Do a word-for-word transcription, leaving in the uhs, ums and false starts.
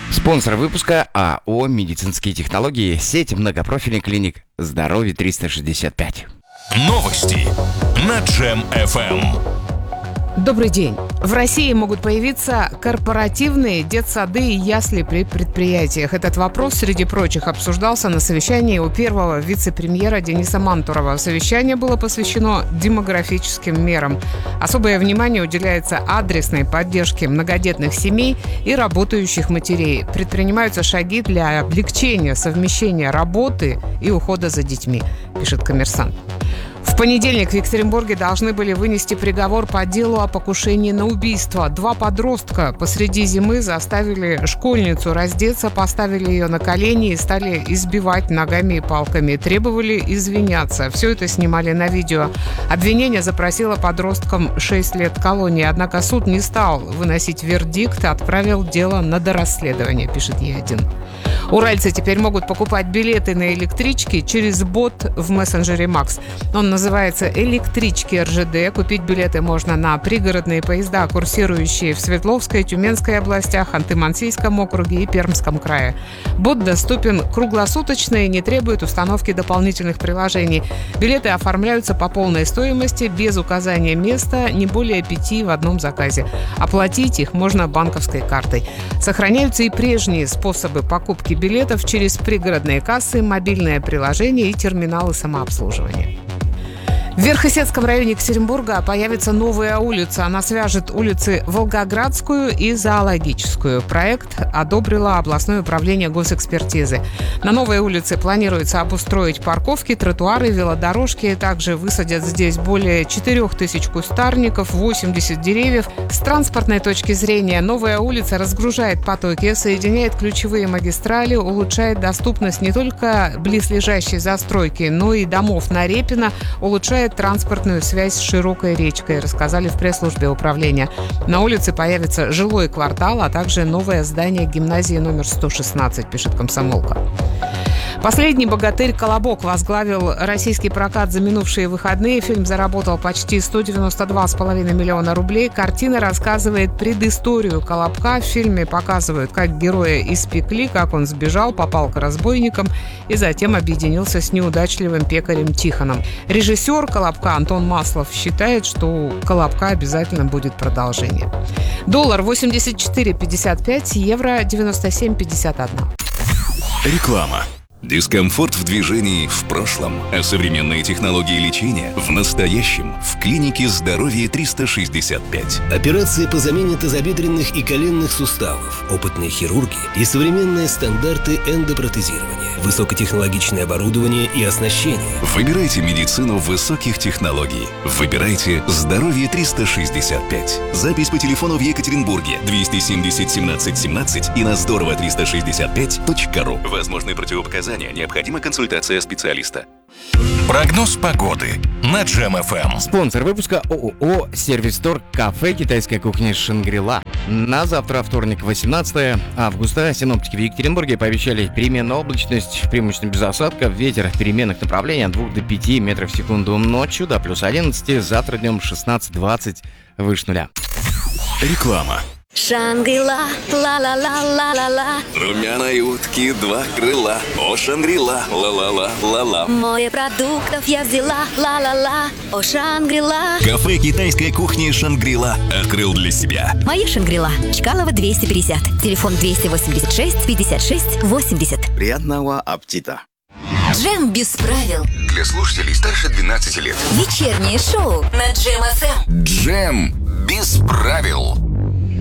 Спонсор выпуска АО «Медицинские технологии», сеть многопрофильных клиник «Здоровье триста шестьдесят пять». Новости на Джем эф эм. Добрый день. В России могут появиться корпоративные детсады и ясли при предприятиях. Этот вопрос, среди прочих, обсуждался на совещании у первого вице-премьера Дениса Мантурова. Совещание было посвящено демографическим мерам. Особое внимание уделяется адресной поддержке многодетных семей и работающих матерей. Предпринимаются шаги для облегчения совмещения работы и ухода за детьми, пишет «Коммерсант». В понедельник в Екатеринбурге должны были вынести приговор по делу о покушении на убийство. Два подростка посреди зимы заставили школьницу раздеться, поставили ее на колени и стали избивать ногами и палками. Требовали извиняться. Все это снимали на видео. Обвинение запросило подросткам шесть лет колонии. Однако суд не стал выносить вердикт и отправил дело на дорасследование, пишет Е один. Уральцы теперь могут покупать билеты на электрички через бот в мессенджере Макс. Он называется «Электрички эр жэ дэ». Купить билеты можно на пригородные поезда, курсирующие в Свердловской, Тюменской областях, Ханты-Мансийском округе и Пермском крае. Бот доступен круглосуточно и не требует установки дополнительных приложений. Билеты оформляются по полной стоимости, без указания места, не более пяти в одном заказе. Оплатить их можно банковской картой. Сохраняются и прежние способы покупки билетов через пригородные кассы, мобильное приложение и терминалы самообслуживания. В Верхесецком районе Екатеринбурга появится новая улица. Она свяжет улицы Волгоградскую и Зоологическую. Проект одобрило областное управление госэкспертизы. На новой улице планируется обустроить парковки, тротуары, велодорожки. Также высадят здесь более четырех тысяч кустарников, восемьдесят деревьев. С транспортной точки зрения новая улица разгружает потоки, соединяет ключевые магистрали, улучшает доступность не только близлежащей застройки, но и домов на Репино, улучшает транспортную связь с широкой речкой, рассказали в пресс-службе управления. На улице появится жилой квартал, а также новое здание гимназии номер сто шестнадцать, пишет «Комсомолка». Последний богатырь «Колобок» возглавил российский прокат за минувшие выходные. Фильм заработал почти сто девяносто два с половиной миллиона рублей. Картина рассказывает предысторию «Колобка». В фильме показывают, как героя испекли, как он сбежал, попал к разбойникам и затем объединился с неудачливым пекарем Тихоном. Режиссер «Колобка» Антон Маслов считает, что у «Колобка» обязательно будет продолжение. Доллар восемьдесят четыре пятьдесят пять, евро девяносто семь пятьдесят один. Реклама. Дискомфорт в движении в прошлом, а современные технологии лечения в настоящем в клинике «Здоровье триста шестьдесят пять». Операции по замене тазобедренных и коленных суставов, опытные хирурги и современные стандарты эндопротезирования, высокотехнологичное оборудование и оснащение. Выбирайте медицину высоких технологий. Выбирайте «Здоровье триста шестьдесят пять». Запись по телефону в Екатеринбурге двести семьдесят семнадцать семнадцать и на здорово триста шестьдесят пять точка ру. Возможны противопоказания. Необходима консультация специалиста. Прогноз погоды на Джем эф эм. Спонсор выпуска ООО «Сервис-Стор», кафе китайской кухни «Шангри-Ла». На завтра, вторник, восемнадцатое августа, синоптики в Екатеринбурге пообещали переменную облачность, преимущественно без осадков, ветер переменных направлений от двух до пяти метров в секунду ночью до плюс одиннадцати, завтра днем шестнадцать-двадцать выше нуля. Реклама. Шангри-Ла, ла-ла-ла-ла-ла-ла. Румяной утки два крыла. О, Шангри-Ла, ла-ла-ла-ла-ла. Море продуктов я взяла, ла-ла-ла. О, Шангри-Ла. Кафе китайской кухни «Шангри-Ла» открыл для себя. Моя Шангри-Ла. Чкалова двести пятьдесят. Телефон двести восемьдесят шесть пятьдесят шесть восемьдесят. Приятного аппетита! Джем без правил. Для слушателей старше двенадцати лет. Вечернее шоу на Джем эф эм. Джем без правил.